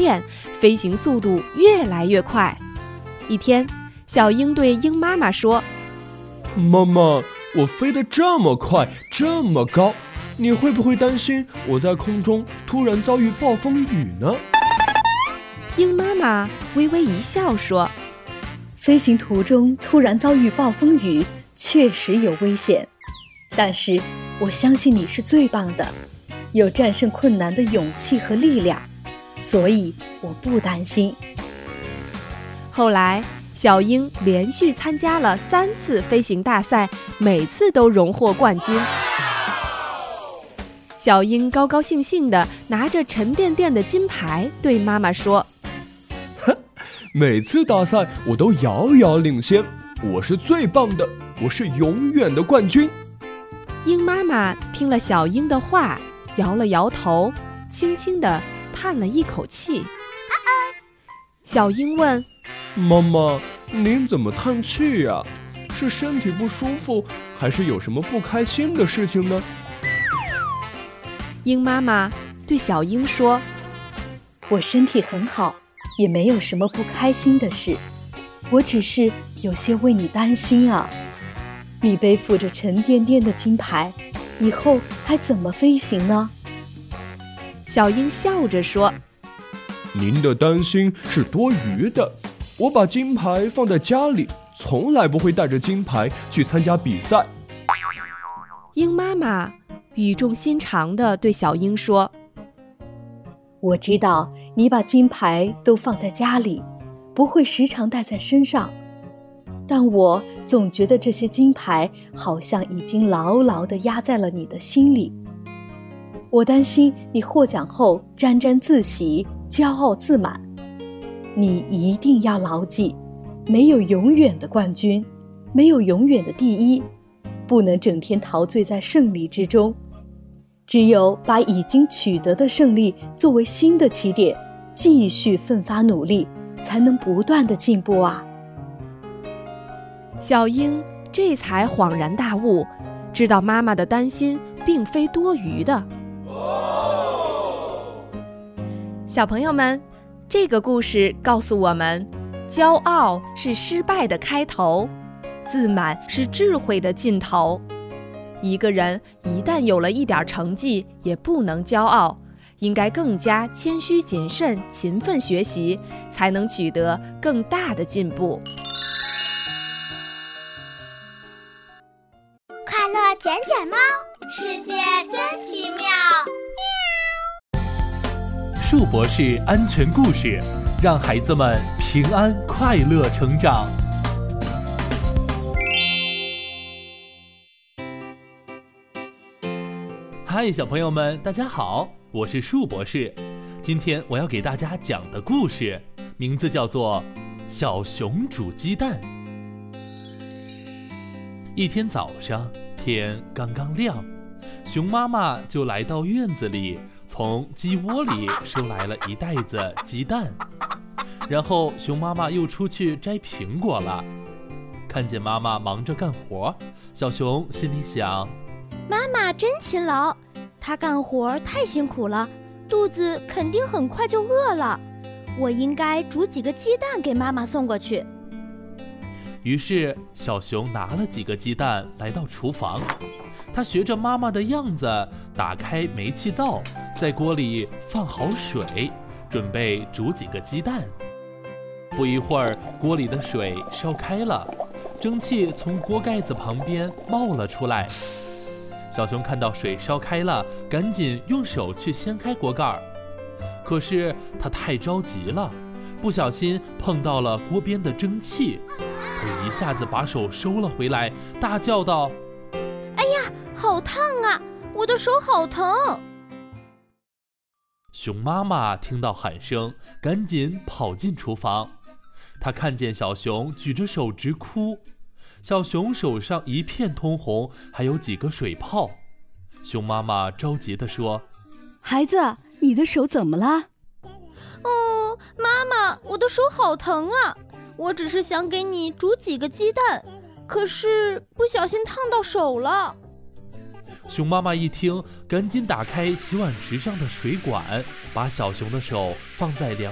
电，飞行速度越来越快。一天，小鹰对鹰妈妈说： 妈妈，我飞得这么快，这么高，你会不会担心我在空中突然遭遇暴风雨呢？ 鹰妈妈微微一笑说： 飞行途中突然遭遇暴风雨确实有危险，但是我相信你是最棒的，有战胜困难的勇气和力量，所以我不担心。 后来，小鹰连续参加了3次飞行大赛，每次都荣获冠军。小鹰高高兴兴地拿着沉甸甸的金牌，对妈妈说： 每次大赛我都遥遥领先，我是最棒的，我是永远的冠军。 鹰妈妈听了小鹰的话，摇了摇头，轻轻地叹了一口气。小鹰问： 妈妈，您怎么叹气呀？是身体不舒服，还是有什么不开心的事情呢？ 鹰妈妈对小鹰说： 我身体很好，也没有什么不开心的事，我只是有些为你担心啊。你背负着沉甸甸的金牌，以后还怎么飞行呢？ 小鹰笑着说： 您的担心是多余的，我把金牌放在家里，从来不会带着金牌去参加比赛。 鹰妈妈语重心长地对小鹰说： 我知道你把金牌都放在家里，不会时常带在身上，但我总觉得这些金牌好像已经牢牢地压在了你的心里。我担心你获奖后沾沾自喜，骄傲自满。你一定要牢记，没有永远的冠军，没有永远的第一，不能整天陶醉在胜利之中。只有把已经取得的胜利作为新的起点，继续奋发努力，才能不断地进步啊。 小鹰这才恍然大悟，知道妈妈的担心并非多余的。小朋友们，这个故事告诉我们，骄傲是失败的开头，自满是智慧的尽头。一个人一旦有了一点成绩，也不能骄傲，应该更加谦虚谨慎，勤奋学习，才能取得更大的进步。 快乐捡捡猫，世界真奇妙。 树博士安全故事，让孩子们平安快乐成长。嗨，小朋友们，大家好，我是树博士。今天我要给大家讲的故事，名字叫做《小熊煮鸡蛋》。一天早上，天刚刚亮，熊妈妈就来到院子里，从鸡窝里收来了一袋子鸡蛋。然后熊妈妈又出去摘苹果了。看见妈妈忙着干活，小熊心里想： 妈妈真勤劳，她干活太辛苦了，肚子肯定很快就饿了。我应该煮几个鸡蛋给妈妈送过去。 于是小熊拿了几个鸡蛋来到厨房，他学着妈妈的样子打开煤气灶，在锅里放好水，准备煮几个鸡蛋。不一会儿，锅里的水烧开了，蒸汽从锅盖子旁边冒了出来。小熊看到水烧开了，赶紧用手去掀开锅盖，可是他太着急了，不小心碰到了锅边的蒸汽，他一下子把手收了回来，大叫道： 哎呀，好烫啊，我的手好疼！ 熊妈妈听到喊声，赶紧跑进厨房，她看见小熊举着手直哭，小熊手上一片通红，还有几个水泡。熊妈妈着急地说： 孩子，你的手怎么了？ 妈妈，我的手好疼啊！我只是想给你煮几个鸡蛋，可是不小心烫到手了。 熊妈妈一听，赶紧打开洗碗池上的水管，把小熊的手放在凉